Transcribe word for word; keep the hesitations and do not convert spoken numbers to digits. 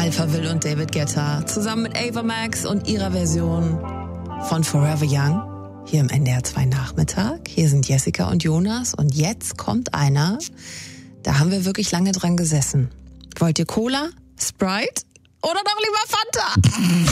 Alphaville und David Guetta zusammen mit Ava Max und ihrer Version von Forever Young hier im N D R zwei Nachmittag. Hier sind Jessica und Jonas und jetzt kommt einer, da haben wir wirklich lange dran gesessen. Wollt ihr Cola, Sprite oder doch lieber Fanta?